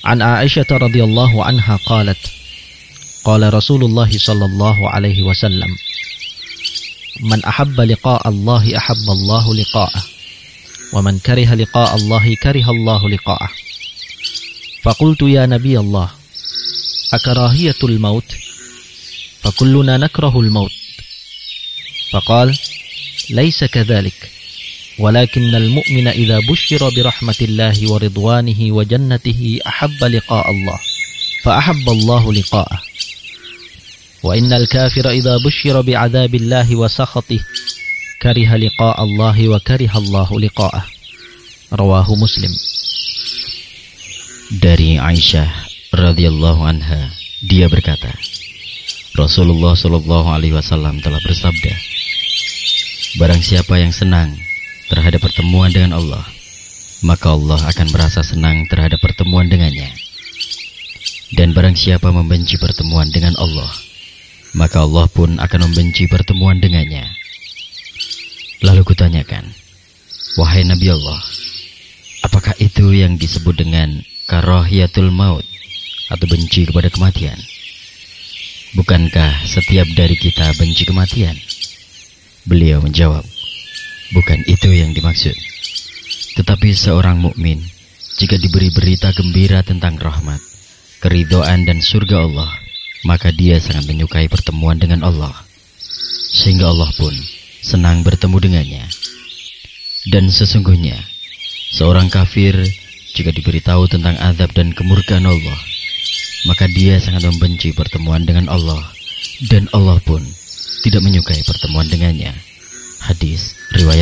An Aisyah radhiyallahu anha qalat, qala Rasulullah sallallahu alaihi wasallam, man ahabba liqa'a Allah ahabba Allah liqa'ah, wa man kariha liqa'a Allah kariha Allah liqa'ah. Faqultu ya Nabi Allah, akarahiyatul maut? Fakulluna nakrahul maut. Faqal, laysa kadhalik, walakinnal mu'mina idza busyira bi rahmatillahi wa ridwanihi wa jannatihi ahabba liqa'a Allah, fa ahabba Allah liqa'ah. Wa innal kafira idza busyira bi 'adzabillahi wa sakhatihi kariha liqa'a Allah wa kariha Allah liqa'ah. Rawahu Muslim. Dari Aisyah radhiyallahu anha, dia berkata, Rasulullah sallallahu alaihi wasallam telah bersabda, barang siapa yang senang terhadap pertemuan dengan Allah, maka Allah akan merasa senang terhadap pertemuan dengannya. Dan barang siapa membenci pertemuan dengan Allah, maka Allah pun akan membenci pertemuan dengannya. Lalu kutanyakan, wahai Nabi Allah, apakah itu yang disebut dengan karahiyatul maut atau benci kepada kematian? Bukankah setiap dari kita benci kematian? Beliau menjawab, bukan itu yang dimaksud. Tetapi seorang mukmin jika diberi berita gembira tentang rahmat, keridhaan dan surga Allah, maka dia sangat menyukai pertemuan dengan Allah, sehingga Allah pun senang bertemu dengannya. Dan sesungguhnya seorang kafir jika diberitahu tentang azab dan kemurkaan Allah, maka dia sangat membenci pertemuan dengan Allah, dan Allah pun tidak menyukai pertemuan dengannya. Hadis riwayat